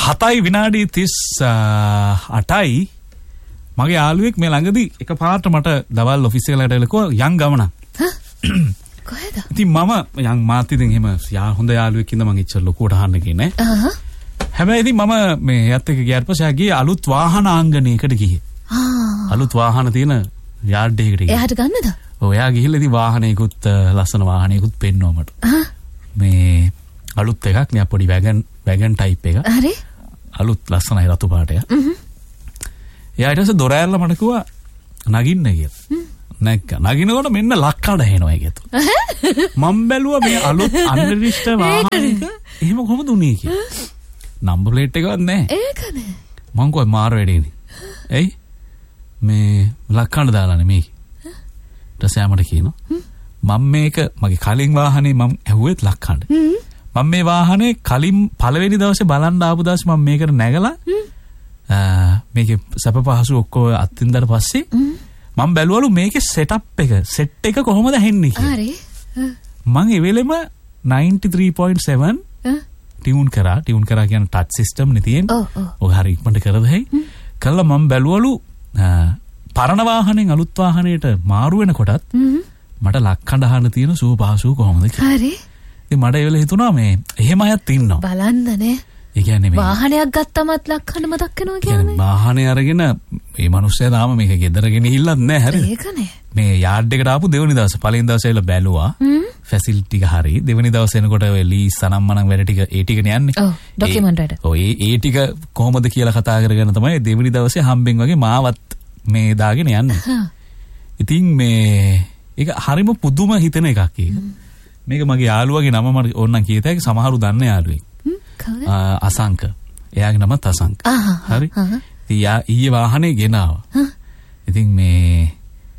7යි විනාඩි 38යි මගේ යාළුවෙක් මේ ළඟදී එකපාරට මට දවල් ඔෆිස් එකකට එලකෝ යන් ගමනක්. කොහෙද? ඉතින් මම යන් මාත් ඉතින් එහෙම හොඳ යාළුවෙක් ඉඳ මං ඉච්චර ලොකුවට අහන්න ගියේ නෑ. හැබැයි ඉතින් මම මේ එයත් එක්ක ගියාට පස්සේ ගියේ අලුත් වාහන ආංගණයකට ගියේ. අලුත් වාහන තියෙන යාඩ් එකකට ගියේ. එයාට ගන්නද? ඔව් එයා ගිහිල්ලා ඉතින් වාහනයකුත් ලස්සන වාහනයකුත් පෙන්නුවා මට. මේ අලුත් එකක් නේ පොඩි වැගන් ටයිප් එක. හරි. අලුත් ලස්සනයි රතු පාටය. එයා ඊට පස්සේ දොර ඇරලා මට කිව්වා නගින්න කියලා. නගිනකොට මෙන්න ලක්කඩ එනවා ඒකතු. මම බැලුවා මේ අලුත් අන්රිජිස්ටර් වාහනයක එහෙම කොහොමද උනේ කියලා. නම්බර් ප්ලේට් එකවත් නැහැ. ඒකනේ. මං කොයි මාර වැඩේනේ. එයි මේ ලක්කඩ දාලානේ මේක. ඊට පස්සේ මට කියනවා මම මේක මගේ කලින් වාහනේ මම ඇහුවෙත් ලක්කඩ. මම මේ වාහනේ කලින් පළවෙනි දවසේ බලන් ආපු දවසේ මම මේකට නැගලා මේකේ සැප පහසු ඔක්කොම අත්ින්දට පස්සේ මම බැලුවලු මේකේ සෙට් එක කොහොමද හෙන්නේ කියලා. හරි. මම ඒ වෙලෙම 93.7 ටියුන් කරා කියන ටච් සිස්ටම් නේ තියෙන්නේ. ඔය හරි ඉක්මනට කරදැයි. කළා මම බැලුවලු පරණ වාහනෙන් අලුත් වාහනයට මාරු වෙනකොටත් මට ලක්කඩ අහන්න තියෙන සුව පහසු කොහොමද කියලා. හරි. ඉතින් මට ඒ වෙලේ හිතුණා මේ එහෙම අයත් ඉන්නවා. බලන්නනේ. ඒ කියන්නේ මේ වාහනයක් ගත්තමත් ලක්කඩ මතක් වෙනවා කියන්නේ. වාහනේ අරගෙන මේ මිනිස්සයා තාම මේක ගෙදර ගෙනහිල්ලත් නැහැ හරිද? ඒකනේ. මේ යාඩ් එකට ආපු දෙවෙනි දවසේ පළවෙනි දවසේ ඉල බැලුවා. ෆැසිලිටි ටික හරි. දෙවෙනි දවසේ එනකොට ඔය ලීස් අනම්මනම් වැඩ ටික ඒ ටිකනේ යන්නේ. ඔව් ඩොකියුමන්ට් වැඩ. ඔය ඒ ටික කොහොමද කියලා කතා කරගෙන තමයි දෙවෙනි දවසේ හම්බෙන් වගේ මාවත් මේ දාගෙන යන්නේ. ඉතින් මේ ඒක හරිම පුදුම හිතෙන එකක් ඒක. මේක මගේ යාළුවගේ නම මට ඕනනම් කීයත හැකි සමහරු දන්න යාළුවෙක්. කවුද? අසංක. එයාගේ නමත් අසංක. හරි. ඉතින් ඊයේ වාහනේ ගෙනාවා. ඉතින් මේ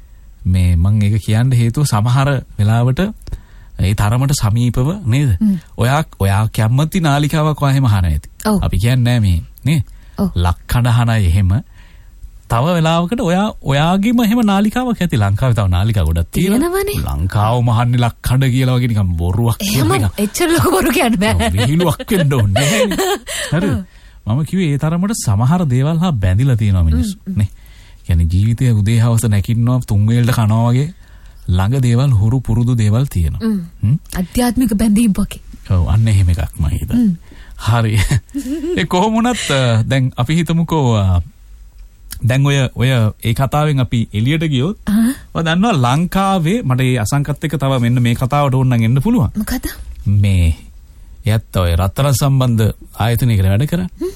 මම ඒක කියන්න හේතුව සමහර වෙලාවට ඒ තරමට සමීපව නේද? ඔයා කැමති නාලිකාවක් වහේම අහන ඇති. අපි කියන්නේ නෑ මේ නේ? ලක්කඩ අහනයි එහෙම. තව වෙලාවකට ඔයාගේම එහෙම නාලිකාවක් ඇති. ලංකාවේ තව නාලිකා ගොඩක් තියෙනවනේ. ලංකාව මහන්නේ ලක්කඩ කියලා වගේ නිකන් බොරුවක් කියන එක. එච්චර ලොකු බොරු කියන්න බෑ. විහිළුවක් වෙන්න ඕනේ නැහැ. හරි. මම කිව්වේ ඒ තරමට සමහර දේවල් හා බැඳිලා තියෙනවා මිනිස්සු නේ. කියන්නේ ජීවිතයේ උදේ හවස නැකින්නවා තුන් වේලට කනවා වගේ ළඟ දේවල් හුරු පුරුදු දේවල් තියෙනවා. අධ්‍යාත්මික බැඳීම් වගේ. ඔව් අන්න එහෙම එකක් මම හිතන්නේ. හරි. ඒ කොහොම වුණත් දැන් අපි හිතමුකෝ දැන් ඔය ඒ කතාවෙන් අපි එළියට ගියොත් ඔය දන්නවා ලංකාවේ මට මේ අසංකත් එක්ක තව මෙන්න මේ කතාවට ඕන නම් එන්න පුළුවන්. මොකද? මේ එයත් ඔය රත්තරන් සම්බන්ධ ආයතනයකට වැඩ කරන්නේ.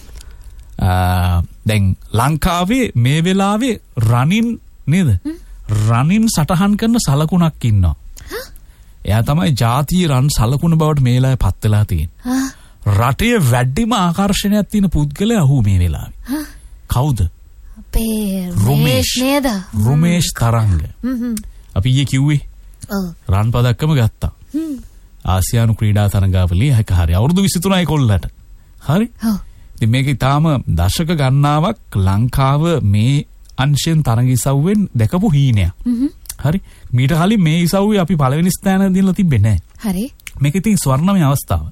දැන් ලංකාවේ මේ වෙලාවේ රනින් නේද? රනින් සටහන් කරන සලකුණක් ඉන්නවා. එයා තමයි ජාතිය රන් සලකුණ බවට මේ වෙලාවේ පත් වෙලා තියෙන්නේ. රටේ වැඩිම ආකර්ෂණයක් තියෙන පුද්ගලයා අහු මේ වෙලාවේ. කවුද? අපේ රමේෂ් නේද? රමේෂ් තරංග. අපි ඊයේ කිව්වේ. රන් පදක්කම ගත්තා. ආසියානු ක්‍රීඩා තරඟාවලියේ එක හරි අවුරුදු 23යි කොල්ලට. හරි? ඉතින් මේකේ තාම දශක ගණනාවක් ලංකාව මේ අංශෙන් තරඟ ඉසව්වෙන් දැකපු හීනයක්. හරි? මීට කලින් මේ ඉසව්වේ අපි පළවෙනි ස්ථානය දීලා තිබෙන්නේ නැහැ. හරි. මේක ඉතින් ස්වර්ණමය අවස්ථාව.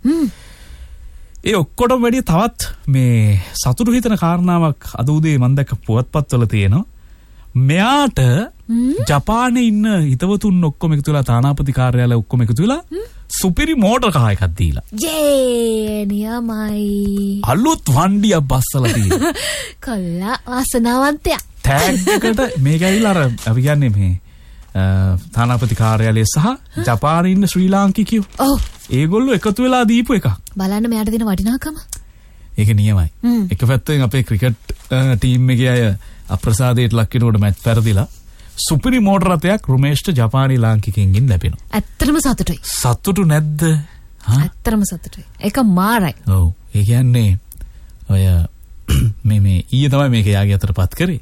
ඒ ඔක්කොටම වැඩිය තවත් මේ සතුටු හිතන කාරණාවක් අද උදේ මම දැක්ක පුවත්පත්වල තියෙනවා. මෙයාට ජපානයේ ඉන්න හිතවතුන් ඔක්කොම එකතු වෙලා තානාපති කාර්යාලය ඔක්කොම එකතු වෙලා සුපිරි මෝටර් කාර් එකක් දීලා. ජේ නියමයි. අලුත් වණ්ඩියක් බස්සලා තියෙනවා. කළා වාසනාවන්තයා. ටැග් එකට මේක ඇවිල්ලා අර අපි කියන්නේ මේ තානාපති කාර්යාලය සහ ජපානයේ ඉන්න ශ්‍රී ලාංකිකයෝ. ඔව්. ඒගොල්ලෝ එකතු වෙලා දීපු එකක්. බලන්න මෙයාට දෙන වටිනාකම. ඒක නියමයි. එක පැත්තෙන් අපේ ක්‍රිකට් ටීම් එකේ අය අප්‍රසාදයට ලක් වෙනකොට මැච් පෙරදිලා සුපිරි මෝටර් රථයක් රුමේෂ්ට ජපානී ලාංකිකයින්ගෙන් ලැබෙනවා. ඇත්තටම සතුටුයි. සතුටු නැද්ද? ඇත්තටම සතුටුයි. ඒක මාරයි. ඔව්. ඒ කියන්නේ ඔය මේ ඊයේ තමයි මේක යාගේ අතටපත් කරේ.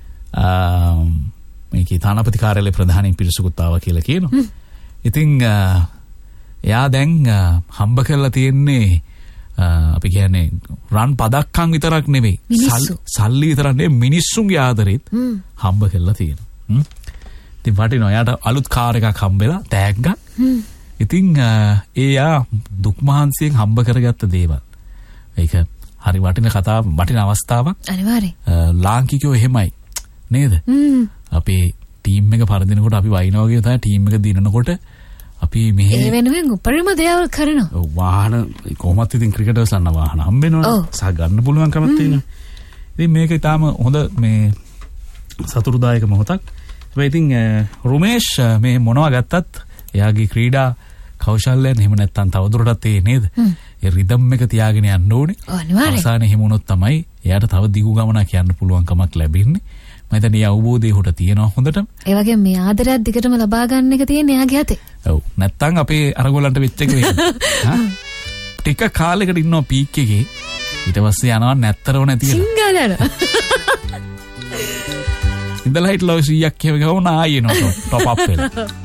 මේකේ තානාපති කාර්යාලයේ ප්‍රධානීන් පිරිසකුත් ආවා කියලා කියනවා. ඉතින් එයා දැන් හම්බ කරලා තියෙන්නේ අපි කියන්නේ රන් පදක්කම් විතරක් නෙමෙයි. සල්ලි විතරක් නෙමෙයි මිනිස්සුන්ගේ ආදරෙත් හම්බ කරලා තියෙනවා. ඉතින් වටිනවා. එයාට අලුත් කාර් එකක් හම්බෙලා තෑග්ගක්. ඉතින් එයා දුක් මහන්සියෙන් හම්බ කරගත්ත දේවල්. ඒක හරි වටින අවස්ථාවක්. අනිවාර්යෙන්. ලාංකිකයෝ එහෙමයි. නේද? අපේ ටීම් එක පරදිනකොට අපි වයින්නවා වගේ තමයි ටීම් එක දිනනකොට අපි මෙහෙ ඒ වෙනුවෙන් උපරිම දේවල් කරනවා. වාහන කොහොමත් ඉතින් ක්‍රිකටර්ස් අන්න වාහන හම්බ වෙනවනේ. සහ ගන්න පුළුවන්කමක් තියෙනවා. ඉතින් මේක ඊටාම හොඳ මේ සතුටුදායක මොහොතක්. හැබැයි ඉතින් රුමේෂ් මේ මොනවා ගත්තත් එයාගේ ක්‍රීඩා කෞශල්‍යයෙන් එහෙම නැත්තම් තවදුරටත් ඒ නේද? ඒ රිද්ම් එක තියාගෙන යන්න ඕනේ. අවසානයේ එහෙම වුණොත් තමයි එයාට තව දිගු ගමනක් යන්න පුළුවන්කමක් ලැබෙන්නේ. මම හිතන්නේ අවබෝධය උට තියෙනවා හොඳටම. ඒ වගේම මේ ආදරයක් දිගටම ලබා ගන්න එක තියෙන්නේ එයාගේ අතේ. ඔව්. නැත්තම් අපේ අරගොල්ලන්ට වෙච්ච එක වෙන්නේ. ටික කාලයකට ඉන්නවා පීක් එකේ. ඊට පස්සේ යනවා නැත්තරව නැති වෙනවා. සිංගලන. ඉඳලා හිටලා 100ක් කියව ගහන ආයෙ නෝ ටොප් අප් වෙලා.